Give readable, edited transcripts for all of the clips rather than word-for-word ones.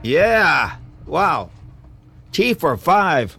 Yeah. Wow. T for 5.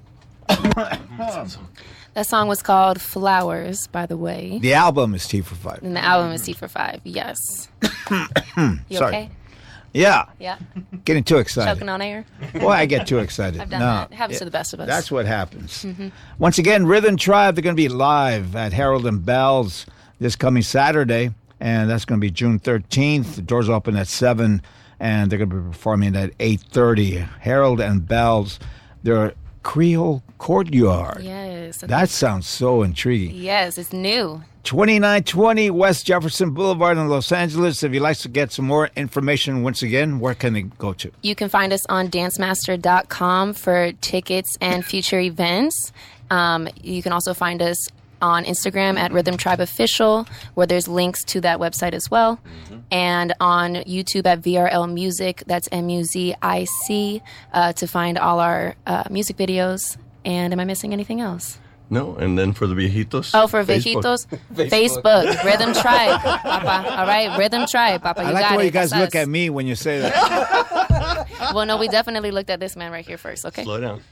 That song was called Flowers, by the way. The album is T for 5. And the album is T for 5, yes. You Sorry. okay? Yeah. Yeah? Getting too excited. Choking on air? Boy, I get too excited. I've done that. It happens to the best of us. That's what happens. Once again, Rhythm Tribe, they're going to be live at Harold and Bell's this coming Saturday, and that's going to be June 13th. The doors open at 7, and they're going to be performing at 8:30. Harold and Bell's, their Creole Courtyard. Yes. That sounds so intriguing. Yes, it's new. 2920 West Jefferson Boulevard in Los Angeles. If you'd like to get some more information, once again, where can they go to? You can find us on dancemaster.com for tickets and future events. You can also find us on Instagram at Rhythm Tribe Official, where there's links to that website as well. And on YouTube at VRL Music, that's MUZIC, to find all our music videos. And am I missing anything else? No, and then for the viejitos. Oh, for viejitos, Facebook, Rhythm Tribe, Papa. All right, Rhythm Tribe, Papa. I like the way you guys That's look us. at me when you say that. Well, no, we definitely looked at this man right here first, okay? Slow down.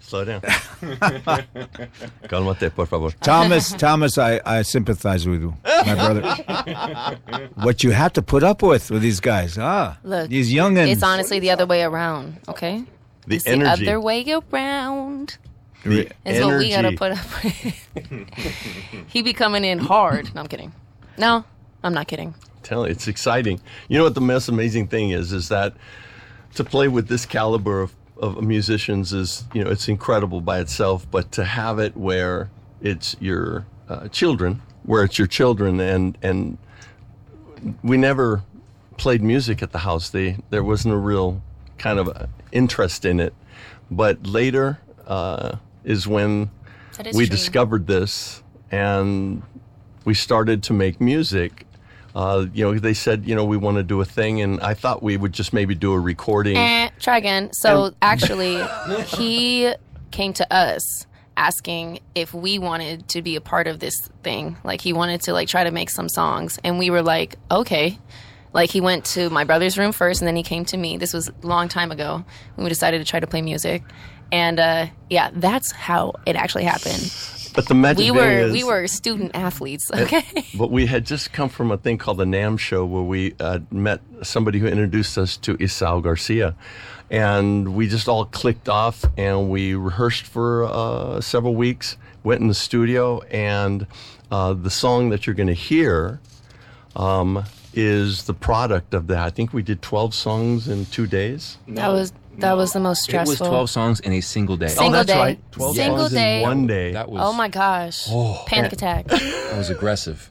Cálmate, por favor. Thomas, I sympathize with you, my brother. What you have to put up with these guys, Look, these youngins. it's honestly the other way around, okay? The It's energy. the other way around. The It's what we gotta energy. put up with. He be coming in hard. No, I'm kidding. No, I'm not kidding. Tell you, it's exciting. You know what the most amazing thing is that to play with this caliber of musicians is, it's incredible by itself, but to have it where it's your children, and we never played music at the house. There wasn't a real kind of interest in it, but later is when That is we true. discovered this and we started to make music. They said, we want to do a thing, and I thought we would just maybe do a recording. Try again. So actually, he came to us asking if we wanted to be a part of this thing. Like, he wanted to try to make some songs, and we were like, okay. Like, he went to my brother's room first, and then he came to me. This was a long time ago when we decided to try to play music. And that's how it actually happened. But the magic thing is, We were student athletes, okay? But we had just come from a thing called the NAMM show, where we met somebody who introduced us to Isao Garcia. And we just all clicked off, and we rehearsed for several weeks, went in the studio, and the song that you're going to hear is the product of that. I think we did 12 songs in 2 days. That was the most It was stressful. 12 songs in a single day. Single that's day. right. 12 Single songs day. in 1 day. That was, Oh my gosh. Panic attack. That was aggressive.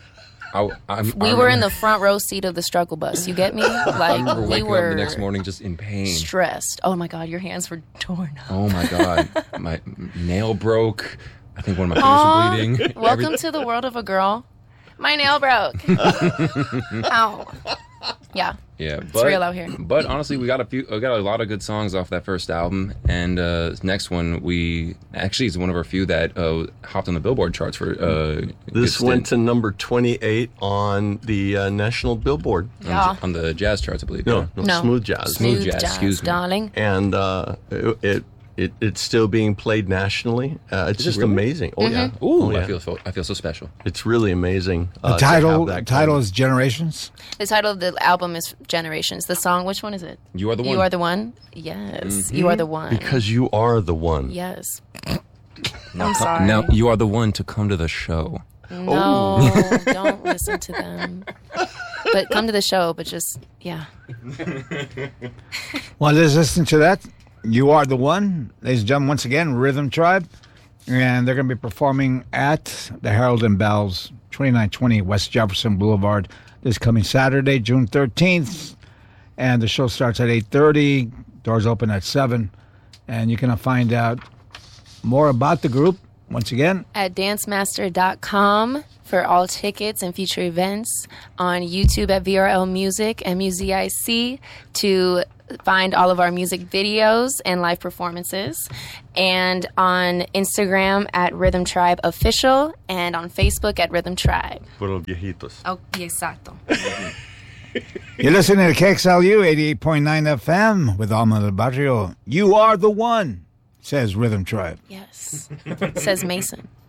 We were in the front row seat of the struggle bus. You get me? I remember We waking up were the next morning just in pain. stressed. Oh my God, your hands were torn up. Oh my God. My nail broke. I think one of my fingers were bleeding. Welcome to the world of a girl. My nail broke. Ow. Yeah. Yeah, It's real out here. But honestly, we got a lot of good songs off that first album, and next one is one of our few that hopped on the Billboard charts for. This went to number 28 on the national Billboard. Yeah. on the jazz charts, I believe. No, No. smooth jazz. Smooth jazz, excuse me. darling. And it's still being played nationally. It's just really? amazing. Oh yeah. Ooh, Oh, yeah. I feel so special. It's really amazing. The to title have that title kind is Generations. The title of the album is Generations. The song, which one is it? You Are the One. You Are the One? Yes. You Are the One. because you are the one. Yes. Now, I'm sorry. Now you are the one to come to the show. No, don't listen to them. But come to the show, but just, yeah. Well, let's listen to that. You Are the One. Ladies and gentlemen, once again, Rhythm Tribe. And they're going to be performing at the Harold and Bell's, 2920 West Jefferson Boulevard, this coming Saturday, June 13th. And the show starts at 8:30. Doors open at 7. And you can find out more about the group, once again, At dancemaster.com for all tickets and future events. On YouTube at VRL Music, MUZIC, to find all of our music videos and live performances. And on Instagram at Rhythm Tribe Official, and on Facebook at Rhythm Tribe. For los viejitos. Oh, exacto. You're listening to KXLU 88.9 FM with Alma del Barrio. You are the one, says Rhythm Tribe. Yes. Says Mason.